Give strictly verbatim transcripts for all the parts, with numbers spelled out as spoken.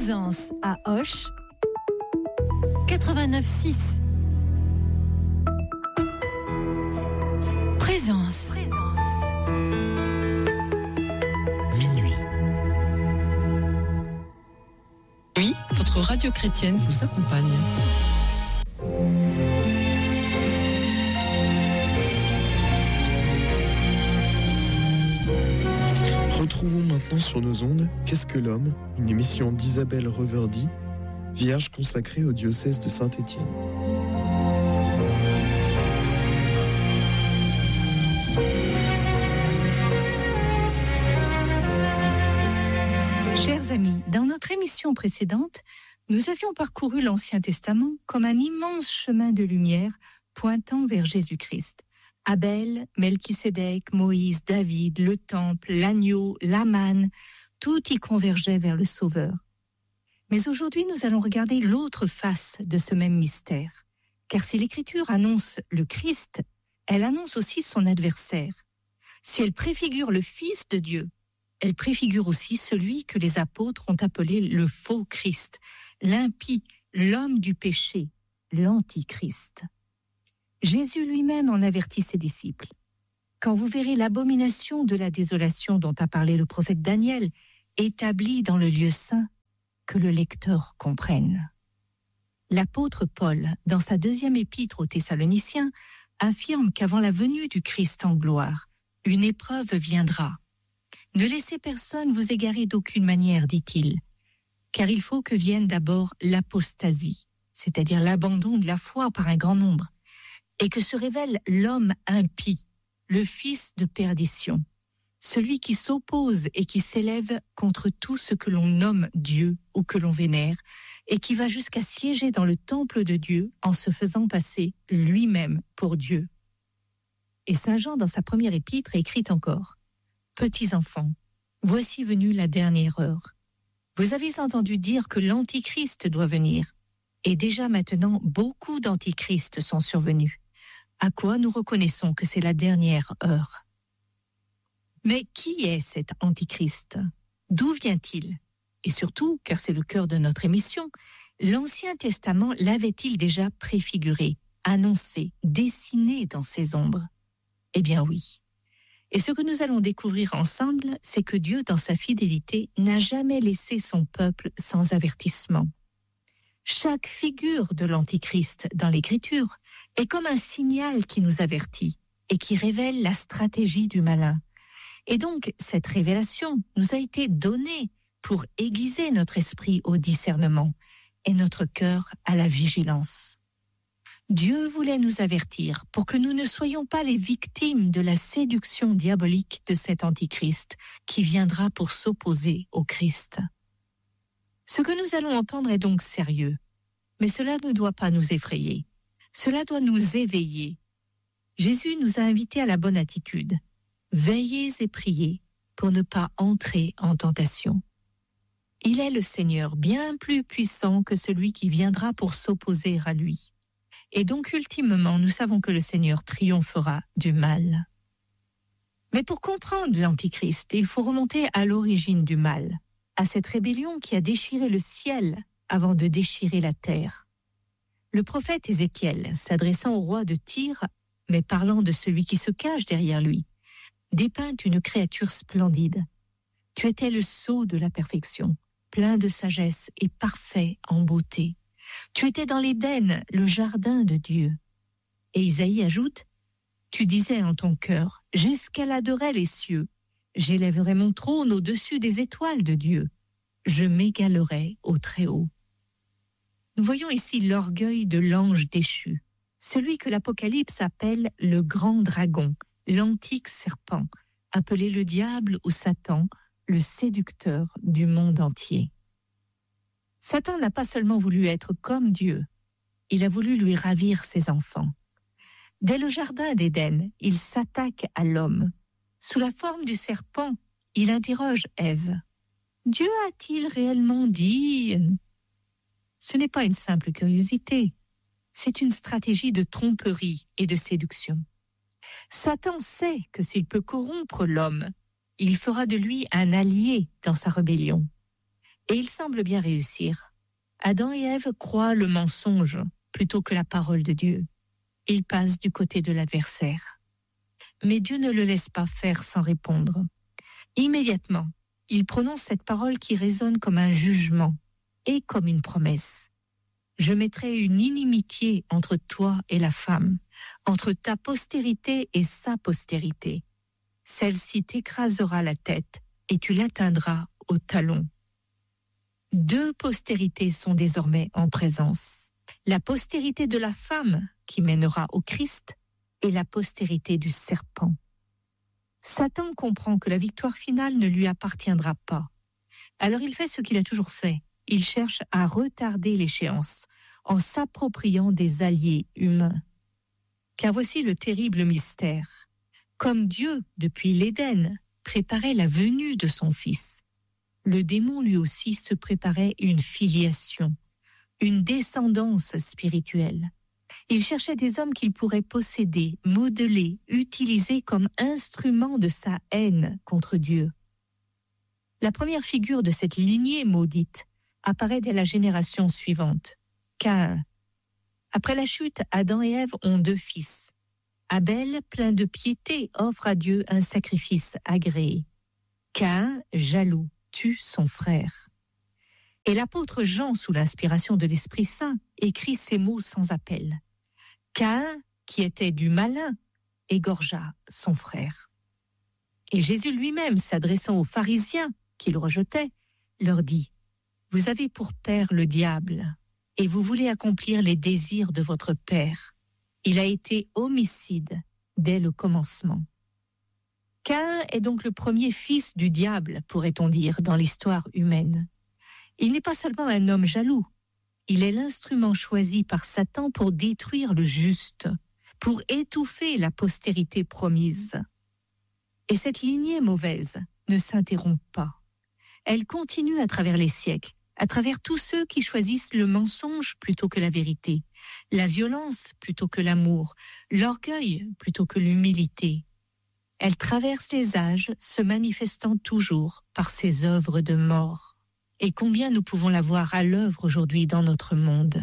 Présence à Auch quatre-vingt-neuf six. Présence. Minuit. Oui, votre radio chrétienne vous accompagne. Retrouvons maintenant sur nos ondes Qu'est-ce que l'homme, une émission d'Isabelle Reverdy, vierge consacrée au diocèse de Saint-Étienne. Chers amis, dans notre émission précédente, nous avions parcouru l'Ancien Testament comme un immense chemin de lumière pointant vers Jésus-Christ. Abel, Melchisédek, Moïse, David, le temple, l'agneau, la manne, tout y convergeait vers le Sauveur. Mais aujourd'hui, nous allons regarder l'autre face de ce même mystère. Car si l'Écriture annonce le Christ, elle annonce aussi son adversaire. Si elle préfigure le Fils de Dieu, elle préfigure aussi celui que les apôtres ont appelé le faux Christ, l'impie, l'homme du péché, l'antichrist. Jésus lui-même en avertit ses disciples. Quand vous verrez l'abomination de la désolation dont a parlé le prophète Daniel, établie dans le lieu saint, que le lecteur comprenne. L'apôtre Paul, dans sa deuxième épître aux Thessaloniciens, affirme qu'avant la venue du Christ en gloire, une épreuve viendra. Ne laissez personne vous égarer d'aucune manière, dit-il, car il faut que vienne d'abord l'apostasie, c'est-à-dire l'abandon de la foi par un grand nombre, et que se révèle l'homme impie, le fils de perdition, celui qui s'oppose et qui s'élève contre tout ce que l'on nomme Dieu ou que l'on vénère, et qui va jusqu'à siéger dans le temple de Dieu en se faisant passer lui-même pour Dieu. Et Saint Jean, dans sa première épître, écrit encore « Petits enfants, voici venue la dernière heure. Vous avez entendu dire que l'Antichrist doit venir, et déjà maintenant beaucoup d'antichrists sont survenus. À quoi nous reconnaissons que c'est la dernière heure. Mais qui est cet Antichrist ? D'où vient-il ? Et surtout, car c'est le cœur de notre émission, l'Ancien Testament l'avait-il déjà préfiguré, annoncé, dessiné dans ses ombres ? Eh bien oui. Et ce que nous allons découvrir ensemble, c'est que Dieu, dans sa fidélité, n'a jamais laissé son peuple sans avertissement. Chaque figure de l'Antichrist dans l'Écriture est comme un signal qui nous avertit et qui révèle la stratégie du malin. Et donc, cette révélation nous a été donnée pour aiguiser notre esprit au discernement et notre cœur à la vigilance. Dieu voulait nous avertir pour que nous ne soyons pas les victimes de la séduction diabolique de cet Antichrist qui viendra pour s'opposer au Christ. Ce que nous allons entendre est donc sérieux, mais cela ne doit pas nous effrayer. Cela doit nous éveiller. Jésus nous a invités à la bonne attitude. Veillez et priez pour ne pas entrer en tentation. Il est le Seigneur bien plus puissant que celui qui viendra pour s'opposer à lui. Et donc, ultimement, nous savons que le Seigneur triomphera du mal. Mais pour comprendre l'Antichrist, il faut remonter à l'origine du mal, à cette rébellion qui a déchiré le ciel avant de déchirer la terre. Le prophète Ézéchiel, s'adressant au roi de Tyr, mais parlant de celui qui se cache derrière lui, dépeint une créature splendide. Tu étais le sceau de la perfection, plein de sagesse et parfait en beauté. Tu étais dans l'Éden, le jardin de Dieu. Et Isaïe ajoute, tu disais en ton cœur, j'escaladerai les cieux, j'élèverai mon trône au-dessus des étoiles de Dieu, je m'égalerai au Très-Haut. Nous voyons ici l'orgueil de l'ange déchu, celui que l'Apocalypse appelle le grand dragon, l'antique serpent, appelé le diable ou Satan, le séducteur du monde entier. Satan n'a pas seulement voulu être comme Dieu, il a voulu lui ravir ses enfants. Dès le jardin d'Éden, il s'attaque à l'homme. Sous la forme du serpent, il interroge Ève. Dieu a-t-il réellement dit ? Ce n'est pas une simple curiosité, c'est une stratégie de tromperie et de séduction. Satan sait que s'il peut corrompre l'homme, il fera de lui un allié dans sa rébellion. Et il semble bien réussir. Adam et Ève croient le mensonge plutôt que la parole de Dieu. Ils passent du côté de l'adversaire. Mais Dieu ne le laisse pas faire sans répondre. Immédiatement, il prononce cette parole qui résonne comme un jugement et comme une promesse. Je mettrai une inimitié entre toi et la femme, entre ta postérité et sa postérité. Celle-ci t'écrasera la tête et tu l'atteindras au talon. Deux postérités sont désormais en présence. La postérité de la femme qui mènera au Christ et la postérité du serpent. Satan comprend que la victoire finale ne lui appartiendra pas. Alors il fait ce qu'il a toujours fait. Il cherche à retarder l'échéance en s'appropriant des alliés humains. Car voici le terrible mystère. Comme Dieu, depuis l'Éden, préparait la venue de son Fils, le démon lui aussi se préparait une filiation, une descendance spirituelle. Il cherchait des hommes qu'il pourrait posséder, modeler, utiliser comme instrument de sa haine contre Dieu. La première figure de cette lignée maudite apparaît dès la génération suivante, Caïn. Après la chute, Adam et Ève ont deux fils. Abel, plein de piété, offre à Dieu un sacrifice agréé. Caïn, jaloux, tue son frère. Et l'apôtre Jean, sous l'inspiration de l'Esprit Saint, écrit ces mots sans appel. Caïn, qui était du malin, égorgea son frère. Et Jésus lui-même, s'adressant aux pharisiens qui le rejetaient, leur dit « Vous avez pour père le diable, et vous voulez accomplir les désirs de votre père. Il a été homicide dès le commencement. » Caïn est donc le premier fils du diable, pourrait-on dire, dans l'histoire humaine. Il n'est pas seulement un homme jaloux, il est l'instrument choisi par Satan pour détruire le juste, pour étouffer la postérité promise. Et cette lignée mauvaise ne s'interrompt pas. Elle continue à travers les siècles, à travers tous ceux qui choisissent le mensonge plutôt que la vérité, la violence plutôt que l'amour, l'orgueil plutôt que l'humilité. Elle traverse les âges, se manifestant toujours par ses œuvres de mort. Et combien nous pouvons la voir à l'œuvre aujourd'hui dans notre monde.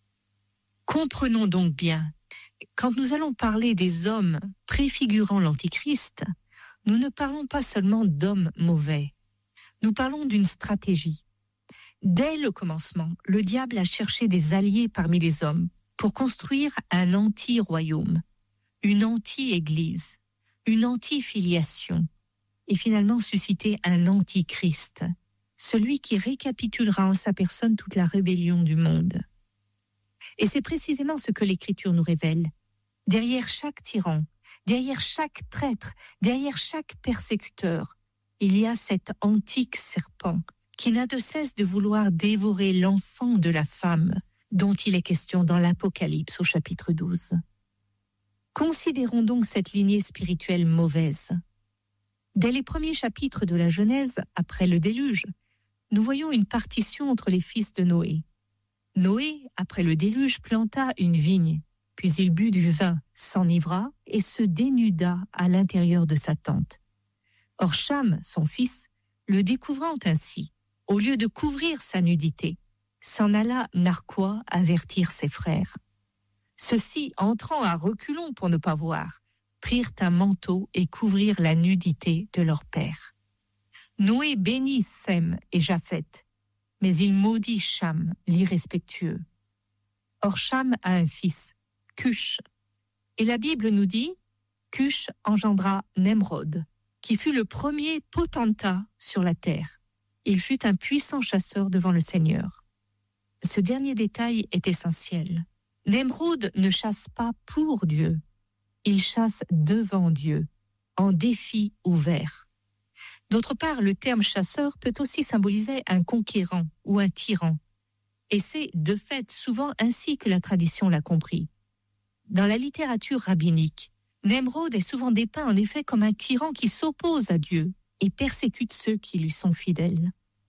Comprenons donc bien, quand nous allons parler des hommes préfigurant l'Antichrist, nous ne parlons pas seulement d'hommes mauvais. Nous parlons d'une stratégie. Dès le commencement, le diable a cherché des alliés parmi les hommes pour construire un anti-royaume, une anti-église, une anti-filiation, et finalement susciter un antichrist, celui qui récapitulera en sa personne toute la rébellion du monde. Et c'est précisément ce que l'Écriture nous révèle. Derrière chaque tyran, derrière chaque traître, derrière chaque persécuteur, il y a cet antique serpent qui n'a de cesse de vouloir dévorer l'enfant de la femme dont il est question dans l'Apocalypse au chapitre douze. Considérons donc cette lignée spirituelle mauvaise. Dès les premiers chapitres de la Genèse, après le déluge, nous voyons une partition entre les fils de Noé. Noé, après le déluge, planta une vigne, puis il but du vin, s'enivra et se dénuda à l'intérieur de sa tente. Or Cham, son fils, le découvrant ainsi, au lieu de couvrir sa nudité, s'en alla narquois avertir ses frères. Ceux-ci, entrant à reculons pour ne pas voir, prirent un manteau et couvrirent la nudité de leur père. Noé bénit Sem et Japheth, mais il maudit Cham, l'irrespectueux. Or Cham a un fils, Cush, et la Bible nous dit Cush engendra Nemrod, qui fut le premier potentat sur la terre. Il fut un puissant chasseur devant le Seigneur. Ce dernier détail est essentiel. Nemrod ne chasse pas pour Dieu, il chasse devant Dieu, en défi ouvert. D'autre part, le terme chasseur peut aussi symboliser un conquérant ou un tyran. Et c'est, de fait, souvent ainsi que la tradition l'a compris. Dans la littérature rabbinique, Nemrod est souvent dépeint en effet comme un tyran qui s'oppose à Dieu et persécute ceux qui lui sont fidèles.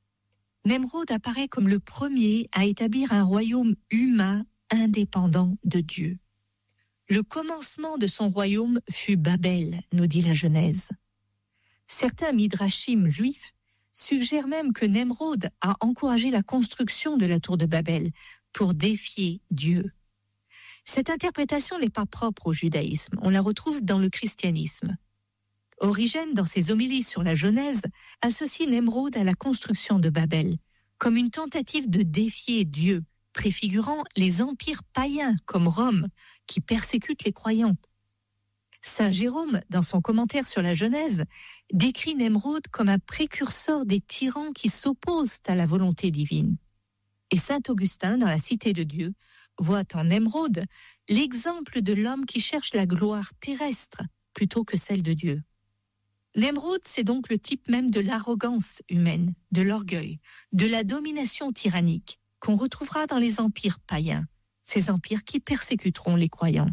Nemrod apparaît comme le premier à établir un royaume humain indépendant de Dieu. Le commencement de son royaume fut Babel, nous dit la Genèse. Certains midrashim juifs suggère même que Nemrod a encouragé la construction de la tour de Babel pour défier Dieu. Cette interprétation n'est pas propre au judaïsme, on la retrouve dans le christianisme. Origène, dans ses homélies sur la Genèse, associe Nemrod à la construction de Babel, comme une tentative de défier Dieu, préfigurant les empires païens comme Rome, qui persécutent les croyants. Saint Jérôme, dans son commentaire sur la Genèse, décrit Nemrod comme un précurseur des tyrans qui s'opposent à la volonté divine. Et saint Augustin, dans la Cité de Dieu, voit en Nemrod l'exemple de l'homme qui cherche la gloire terrestre plutôt que celle de Dieu. Nemrod, c'est donc le type même de l'arrogance humaine, de l'orgueil, de la domination tyrannique qu'on retrouvera dans les empires païens, ces empires qui persécuteront les croyants.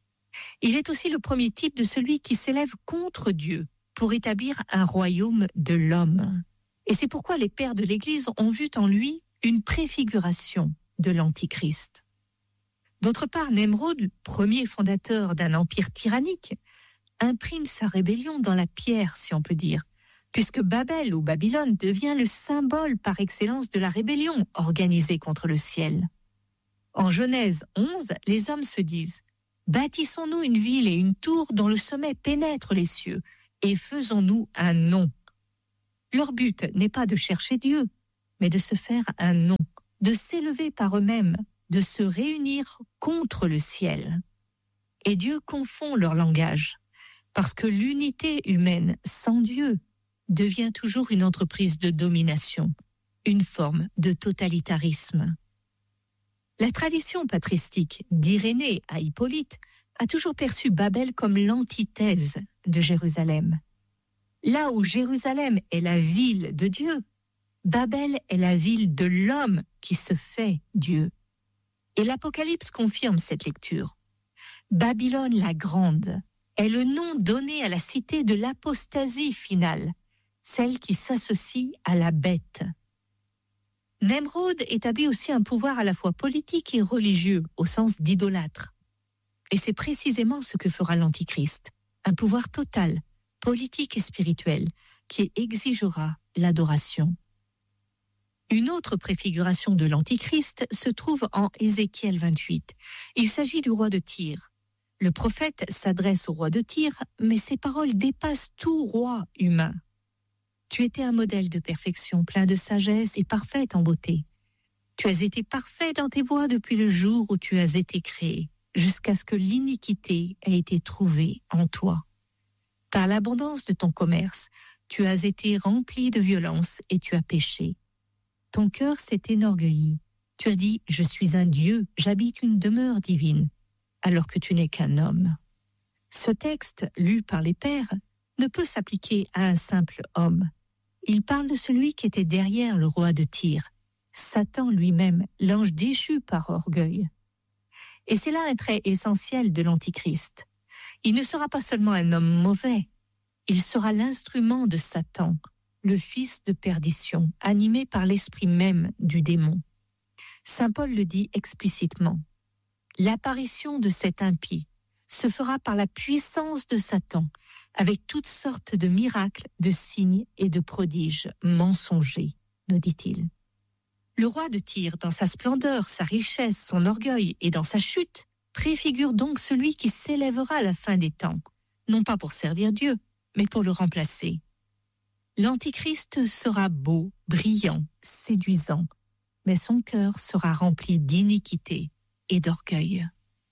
Il est aussi le premier type de celui qui s'élève contre Dieu pour établir un royaume de l'homme. Et c'est pourquoi les pères de l'Église ont vu en lui une préfiguration de l'Antichrist. D'autre part, Nemrod, premier fondateur d'un empire tyrannique, imprime sa rébellion dans la pierre, si on peut dire, puisque Babel ou Babylone devient le symbole par excellence de la rébellion organisée contre le ciel. En Genèse onze, les hommes se disent « Bâtissons-nous une ville et une tour dont le sommet pénètre les cieux, et faisons-nous un nom. » Leur but n'est pas de chercher Dieu, mais de se faire un nom, de s'élever par eux-mêmes, de se réunir contre le ciel. Et Dieu confond leur langage, parce que l'unité humaine sans Dieu devient toujours une entreprise de domination, une forme de totalitarisme. La tradition patristique d'Irénée à Hippolyte a toujours perçu Babel comme l'antithèse de Jérusalem. Là où Jérusalem est la ville de Dieu, Babel est la ville de l'homme qui se fait Dieu. Et l'Apocalypse confirme cette lecture. Babylone la grande est le nom donné à la cité de l'apostasie finale, celle qui s'associe à la bête. Nemrod établit aussi un pouvoir à la fois politique et religieux, au sens d'idolâtre. Et c'est précisément ce que fera l'Antichrist, un pouvoir total, politique et spirituel, qui exigera l'adoration. Une autre préfiguration de l'Antichrist se trouve en Ézéchiel vingt-huit. Il s'agit du roi de Tyr. Le prophète s'adresse au roi de Tyr, mais ses paroles dépassent tout roi humain. Tu étais un modèle de perfection, plein de sagesse et parfaite en beauté. Tu as été parfait dans tes voies depuis le jour où tu as été créé, jusqu'à ce que l'iniquité ait été trouvée en toi. Par l'abondance de ton commerce, tu as été rempli de violence et tu as péché. Ton cœur s'est enorgueilli. Tu as dit, je suis un Dieu, j'habite une demeure divine, alors que tu n'es qu'un homme. Ce texte, lu par les pères, ne peut s'appliquer à un simple homme. Il parle de celui qui était derrière le roi de Tyr, Satan lui-même, l'ange déchu par orgueil. Et c'est là un trait essentiel de l'Antichrist. Il ne sera pas seulement un homme mauvais, il sera l'instrument de Satan, le fils de perdition, animé par l'esprit même du démon. Saint Paul le dit explicitement. L'apparition de cet impie se fera par la puissance de Satan, avec toutes sortes de miracles, de signes et de prodiges mensongers, nous dit-il. Le roi de Tyr, dans sa splendeur, sa richesse, son orgueil et dans sa chute, préfigure donc celui qui s'élèvera à la fin des temps, non pas pour servir Dieu, mais pour le remplacer. L'Antichrist sera beau, brillant, séduisant, mais son cœur sera rempli d'iniquité et d'orgueil.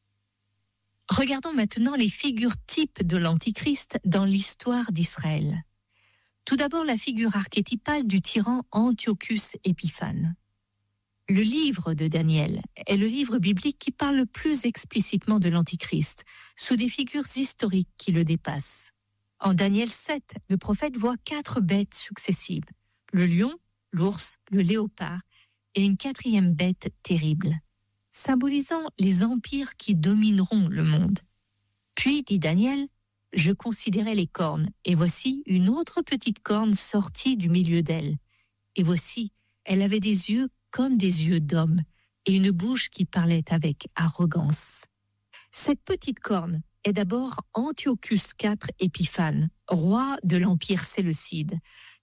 Regardons maintenant les figures types de l'Antichrist dans l'histoire d'Israël. Tout d'abord, la figure archétypale du tyran Antiochus Épiphane. Le livre de Daniel est le livre biblique qui parle le plus explicitement de l'Antichrist, sous des figures historiques qui le dépassent. En Daniel sept, le prophète voit quatre bêtes successives, le lion, l'ours, le léopard et une quatrième bête terrible, symbolisant les empires qui domineront le monde. Puis, dit Daniel, je considérais les cornes, et voici une autre petite corne sortie du milieu d'elle. Et voici, elle avait des yeux comme des yeux d'homme, et une bouche qui parlait avec arrogance. Cette petite corne est d'abord Antiochus quatre Épiphane, roi de l'Empire séleucide,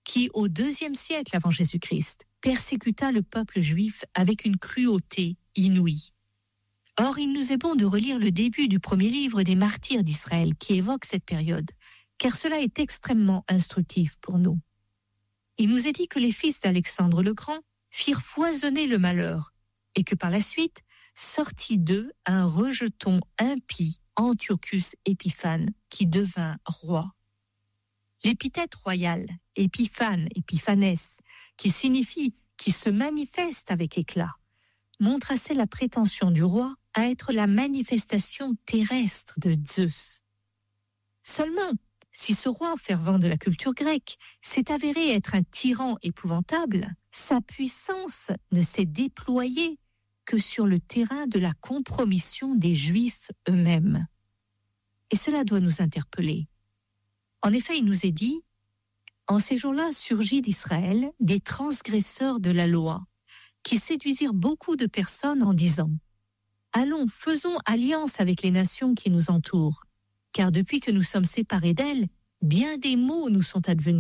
qui, au deuxième siècle avant Jésus-Christ, persécuta le peuple juif avec une cruauté inouïe. Or, il nous est bon de relire le début du premier livre des martyrs d'Israël qui évoque cette période, car cela est extrêmement instructif pour nous. Il nous est dit que les fils d'Alexandre le Grand firent foisonner le malheur et que par la suite sortit d'eux un rejeton impie, Antiochus Épiphane, qui devint roi. L'épithète royale, Épiphane, Épiphanès, qui signifie « qui se manifeste avec éclat », montre assez la prétention du roi à être la manifestation terrestre de Zeus. Seulement, si ce roi fervent de la culture grecque s'est avéré être un tyran épouvantable, sa puissance ne s'est déployée que sur le terrain de la compromission des Juifs eux-mêmes. Et cela doit nous interpeller. En effet, il nous est dit « En ces jours-là surgit d'Israël des transgresseurs de la loi, qui séduisirent beaucoup de personnes en disant « Allons, faisons alliance avec les nations qui nous entourent, car depuis que nous sommes séparés d'elles, bien des maux nous sont advenus. »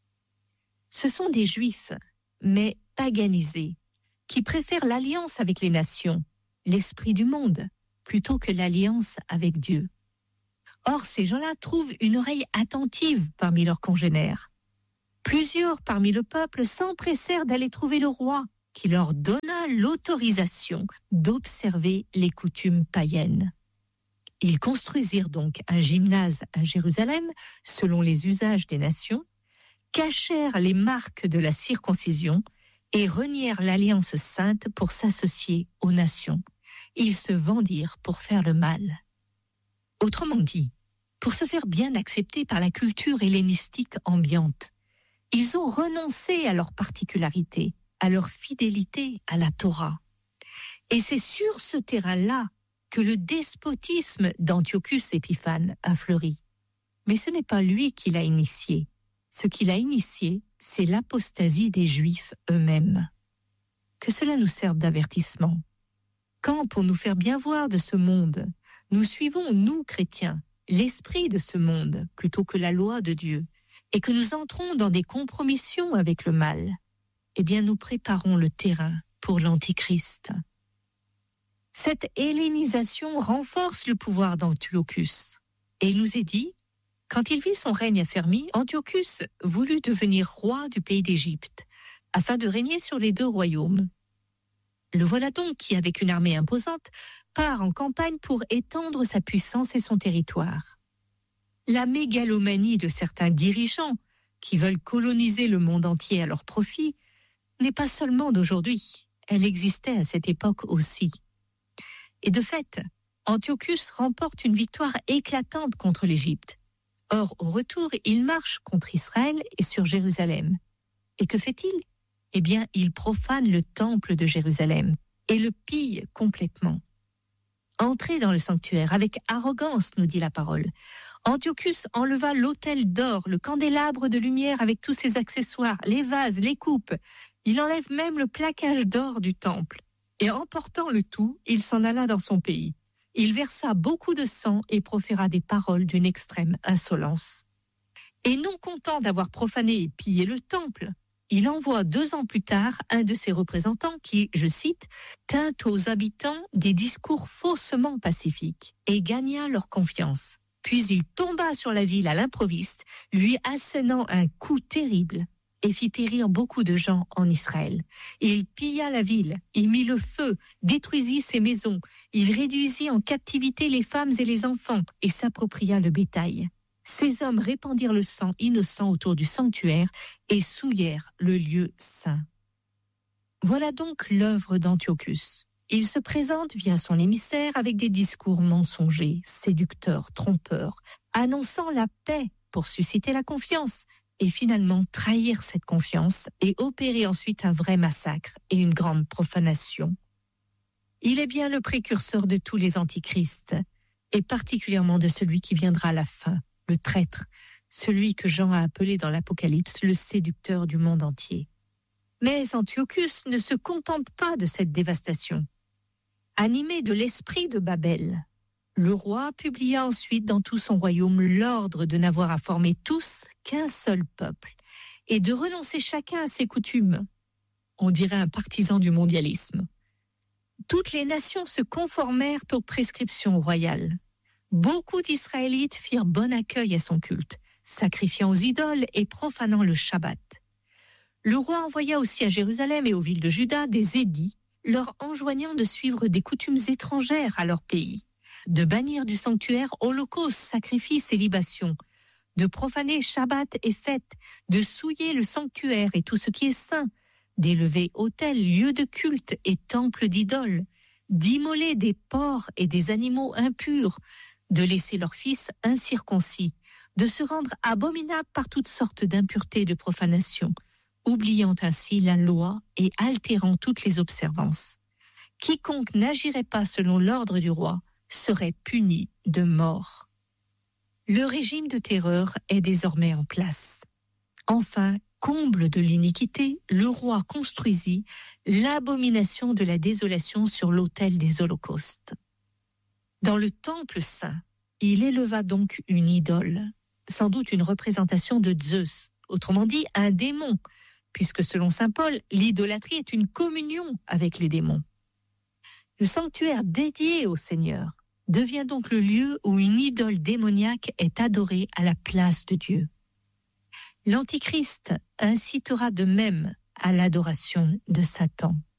Ce sont des Juifs, mais paganisés, qui préfèrent l'alliance avec les nations, l'esprit du monde, plutôt que l'alliance avec Dieu. Or, ces gens-là trouvent une oreille attentive parmi leurs congénères. Plusieurs parmi le peuple s'empressèrent d'aller trouver le roi, qui leur donna l'autorisation d'observer les coutumes païennes. Ils construisirent donc un gymnase à Jérusalem, selon les usages des nations, cachèrent les marques de la circoncision et renièrent l'alliance sainte pour s'associer aux nations. Ils se vendirent pour faire le mal. Autrement dit, pour se faire bien accepter par la culture hellénistique ambiante, ils ont renoncé à leur particularité, à leur fidélité à la Torah. Et c'est sur ce terrain-là que le despotisme d'Antiochus Épiphane a fleuri. Mais ce n'est pas lui qui l'a initié. Ce qu'il a initié, c'est l'apostasie des Juifs eux-mêmes. Que cela nous serve d'avertissement. Quand, pour nous faire bien voir de ce monde, nous suivons, nous chrétiens, l'esprit de ce monde plutôt que la loi de Dieu, et que nous entrons dans des compromissions avec le mal, eh bien nous préparons le terrain pour l'Antichrist. Cette hellénisation renforce le pouvoir d'Antiochus. Et il nous est dit, quand il vit son règne affermi, Antiochus voulut devenir roi du pays d'Égypte, afin de régner sur les deux royaumes. Le voilà donc qui, avec une armée imposante, part en campagne pour étendre sa puissance et son territoire. La mégalomanie de certains dirigeants qui veulent coloniser le monde entier à leur profit n'est pas seulement d'aujourd'hui, elle existait à cette époque aussi. Et de fait, Antiochus remporte une victoire éclatante contre l'Égypte. Or, au retour, il marche contre Israël et sur Jérusalem. Et que fait-il ? Eh bien, il profane le temple de Jérusalem et le pille complètement. Entré dans le sanctuaire avec arrogance, nous dit la parole, Antiochus enleva l'autel d'or, le candélabre de lumière avec tous ses accessoires, les vases, les coupes. Il enlève même le plaquage d'or du temple. Et emportant le tout, il s'en alla dans son pays. Il versa beaucoup de sang et proféra des paroles d'une extrême insolence. Et non content d'avoir profané et pillé le temple, il envoie deux ans plus tard un de ses représentants qui, je cite, tint aux habitants des discours faussement pacifiques et gagna leur confiance. Puis il tomba sur la ville à l'improviste, lui assénant un coup terrible et fit périr beaucoup de gens en Israël. Il pilla la ville, il mit le feu, détruisit ses maisons, il réduisit en captivité les femmes et les enfants et s'appropria le bétail. Ces hommes répandirent le sang innocent autour du sanctuaire et souillèrent le lieu saint. Voilà donc l'œuvre d'Antiochus. Il se présente via son émissaire avec des discours mensongers, séducteurs, trompeurs, annonçant la paix pour susciter la confiance et finalement trahir cette confiance et opérer ensuite un vrai massacre et une grande profanation. Il est bien le précurseur de tous les antichrists et particulièrement de celui qui viendra à la fin, le traître, celui que Jean a appelé dans l'Apocalypse le séducteur du monde entier. Mais Antiochus ne se contente pas de cette dévastation. Animé de l'esprit de Babel, le roi publia ensuite dans tout son royaume l'ordre de n'avoir à former tous qu'un seul peuple et de renoncer chacun à ses coutumes. On dirait un partisan du mondialisme. Toutes les nations se conformèrent aux prescriptions royales. Beaucoup d'Israélites firent bon accueil à son culte, sacrifiant aux idoles et profanant le Shabbat. Le roi envoya aussi à Jérusalem et aux villes de Juda des édits, leur enjoignant de suivre des coutumes étrangères à leur pays, de bannir du sanctuaire holocaustes, sacrifices et libations, de profaner Shabbat et fêtes, de souiller le sanctuaire et tout ce qui est saint, d'élever autels, lieux de culte et temples d'idoles, d'immoler des porcs et des animaux impurs, de laisser leurs fils incirconcis, de se rendre abominables par toutes sortes d'impuretés et de profanations, oubliant ainsi la loi et altérant toutes les observances. Quiconque n'agirait pas selon l'ordre du roi serait puni de mort. Le régime de terreur est désormais en place. Enfin, comble de l'iniquité, le roi construisit l'abomination de la désolation sur l'autel des holocaustes. Dans le temple saint, il éleva donc une idole, sans doute une représentation de Zeus, autrement dit un démon, puisque selon saint Paul, l'idolâtrie est une communion avec les démons. Le sanctuaire dédié au Seigneur devient donc le lieu où une idole démoniaque est adorée à la place de Dieu. L'Antichrist incitera de même à l'adoration de Satan.